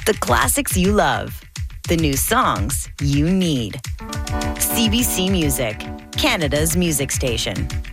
The classics you love. The new songs you need. CBC Music, Canada's music station.